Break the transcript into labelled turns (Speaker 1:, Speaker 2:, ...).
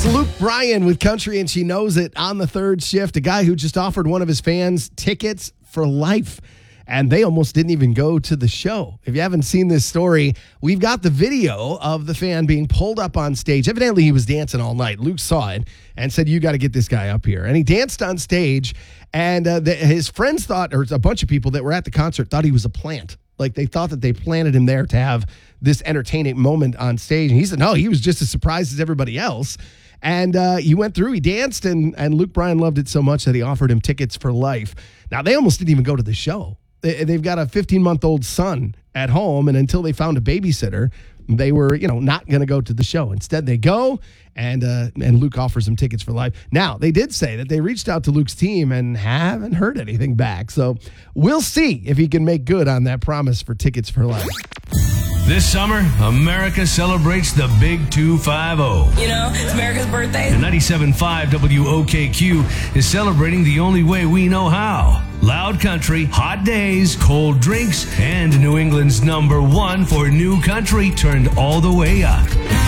Speaker 1: It's Luke Bryan with Country and She Knows It on the third shift, a guy who just offered one of his fans tickets for life, and they almost didn't even go to the show. If you haven't seen this story, we've got the video of the fan being pulled up on stage. Evidently, he was dancing all night. Luke saw it and said, you got to get this guy up here. And he danced on stage, and his friends thought, or a bunch of people that were at the concert thought he was a plant. Like, they thought that they planted him there to have this entertaining moment on stage. And he said, no, he was just as surprised as everybody else. And he went through, he danced, and Luke Bryan loved it so much that he offered him tickets for life. Now, they almost didn't even go to the show. They've got a 15-month-old son at home, and until they found a babysitter, they were, not going to go to the show. Instead, they go, and Luke offers them tickets for life. Now, they did say that they reached out to Luke's team and haven't heard anything back. So we'll see if he can make good on that promise for tickets for life.
Speaker 2: This summer, America celebrates the Big 250.
Speaker 3: It's America's birthday.
Speaker 2: The 97.5 WOKQ is celebrating the only way we know how. Loud country, hot days, cold drinks, and New England's #1 for new country turned all the way up.